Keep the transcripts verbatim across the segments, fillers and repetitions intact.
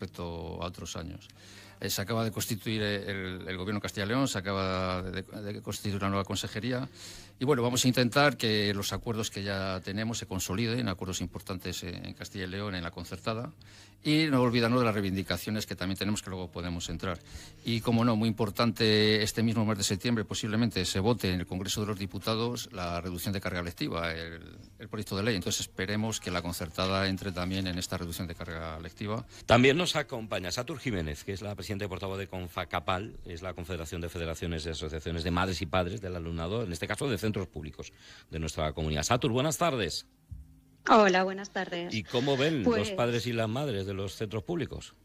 respecto a otros años. Eh, se acaba de constituir el, el Gobierno de Castilla y León, se acaba de, de constituir una nueva consejería y bueno, vamos a intentar que los acuerdos que ya tenemos se consoliden, acuerdos importantes en Castilla y León, en la concertada, y no olvidarnos de las reivindicaciones que también tenemos, que luego podemos entrar. Y como no, muy importante, este mismo mes de septiembre posiblemente se vote en el Congreso de los Diputados la reducción de carga lectiva, el, el proyecto de ley. Entonces esperemos que la concertada entre también en esta reducción de carga lectiva. También nos acompaña Satur Jiménez, que es la presidenta y portavoz de CONFACAPAL, es la Confederación de Federaciones y Asociaciones de Madres y Padres del Alumnado, en este caso de centros públicos de nuestra comunidad. Satur, buenas tardes. Hola, buenas tardes. ¿Y cómo ven pues, los padres y las madres de los centros públicos?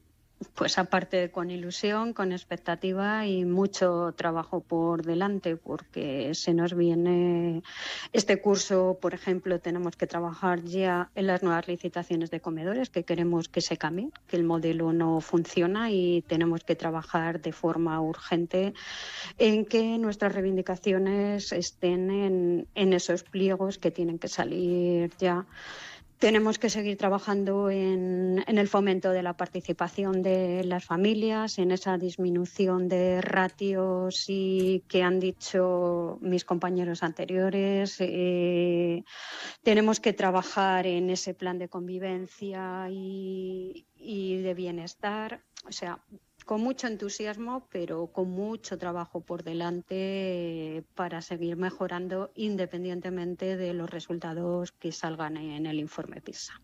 Pues aparte con ilusión, con expectativa y mucho trabajo por delante, porque se nos viene este curso, por ejemplo, tenemos que trabajar ya en las nuevas licitaciones de comedores, que queremos que se cambie, que el modelo no funciona y tenemos que trabajar de forma urgente en que nuestras reivindicaciones estén en, en esos pliegos que tienen que salir ya. Tenemos que seguir trabajando en, en el fomento de la participación de las familias, en esa disminución de ratios y que han dicho mis compañeros anteriores. Eh, tenemos que trabajar en ese plan de convivencia y, y de bienestar. O sea, con mucho entusiasmo, pero con mucho trabajo por delante para seguir mejorando independientemente de los resultados que salgan en el informe PISA.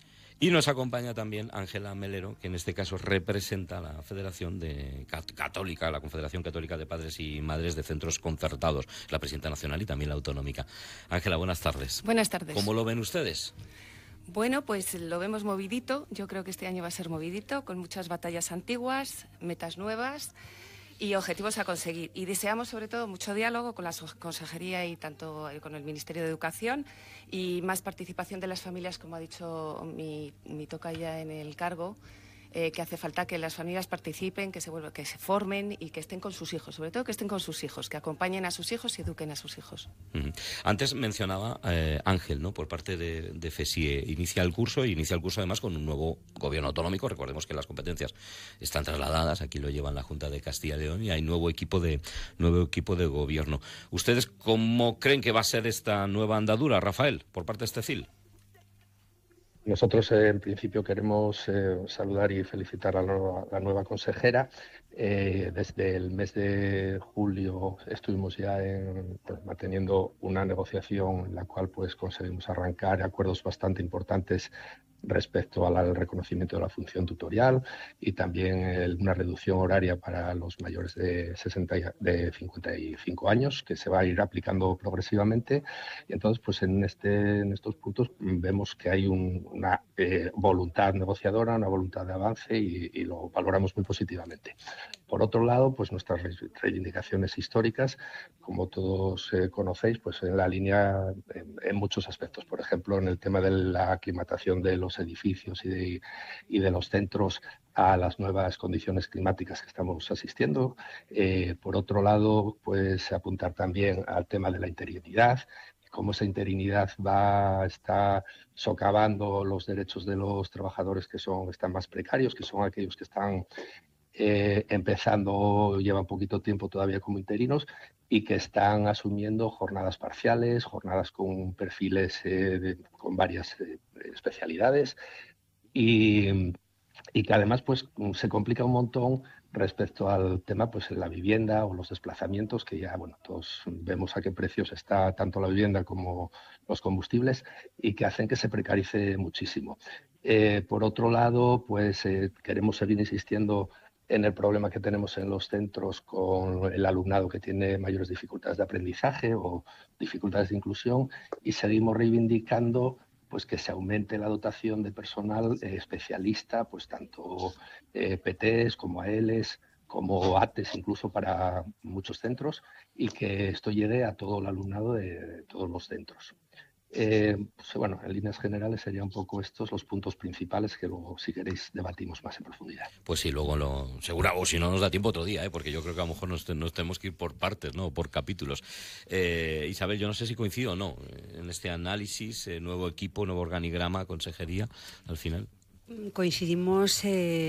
Y nos acompaña también Ángela Melero, que en este caso representa a la Federación de Católica, la Confederación Católica de Padres y Madres de Centros Concertados, la presidenta nacional y también la autonómica. Ángela, buenas tardes. Buenas tardes. ¿Cómo lo ven ustedes? Bueno, pues lo vemos movidito. Yo creo que este año va a ser movidito, con muchas batallas antiguas, metas nuevas y objetivos a conseguir. Y deseamos, sobre todo, mucho diálogo con la consejería y tanto con el Ministerio de Educación y más participación de las familias, como ha dicho mi, mi tocaya en el cargo. Eh, que hace falta que las familias participen, que se vuelvan, que se formen y que estén con sus hijos, sobre todo que estén con sus hijos, que acompañen a sus hijos y eduquen a sus hijos. Uh-huh. Antes mencionaba eh, Ángel, ¿no? Por parte de, de FESIE, inicia el curso y inicia el curso además con un nuevo gobierno autonómico. Recordemos que las competencias están trasladadas, aquí lo llevan la Junta de Castilla y León y hay nuevo equipo de nuevo equipo de gobierno. ¿Ustedes cómo creen que va a ser esta nueva andadura, Rafael, por parte de este C I L? Nosotros, eh, en principio, queremos eh, saludar y felicitar a la nueva, la nueva consejera. Eh, desde el mes de julio estuvimos ya en, pues, manteniendo una negociación en la cual pues, conseguimos arrancar acuerdos bastante importantes respecto al reconocimiento de la función tutorial y también el, una reducción horaria para los mayores de, sesenta, de cincuenta y cinco años, que se va a ir aplicando progresivamente. Y entonces, pues en, este, en estos puntos vemos que hay un, una eh, voluntad negociadora, una voluntad de avance y, y lo valoramos muy positivamente. Por otro lado, pues nuestras reivindicaciones históricas, como todos eh, conocéis, pues en la línea en, en muchos aspectos. Por ejemplo, en el tema de la aclimatación de los edificios y de, y de los centros a las nuevas condiciones climáticas que estamos asistiendo. Eh, por otro lado, pues apuntar también al tema de la interinidad, cómo esa interinidad va está socavando los derechos de los trabajadores que son están más precarios, que son aquellos que están eh, empezando, llevan poquito tiempo todavía como interinos y que están asumiendo jornadas parciales, jornadas con perfiles eh, de, con varias eh, especialidades y, y que además pues se complica un montón respecto al tema pues en la vivienda o los desplazamientos, que ya bueno todos vemos a qué precios está tanto la vivienda como los combustibles y que hacen que se precarice muchísimo. Eh, por otro lado, pues eh, queremos seguir insistiendo en el problema que tenemos en los centros con el alumnado que tiene mayores dificultades de aprendizaje o dificultades de inclusión y seguimos reivindicando pues que se aumente la dotación de personal eh, especialista, pues tanto eh, P Ts como A Ls, como A Tes incluso para muchos centros y que esto llegue a todo el alumnado de, de todos los centros. Eh, pues, bueno, en líneas generales serían un poco estos los puntos principales que luego, si queréis, debatimos más en profundidad. Pues sí, luego lo seguro, o si no nos da tiempo otro día, ¿eh? Porque yo creo que a lo mejor nos, nos tenemos que ir por partes, ¿no? Por capítulos. Eh, Isabel, yo no sé si coincido o no en este análisis, eh, nuevo equipo, nuevo organigrama, consejería, al final. Coincidimos. Eh...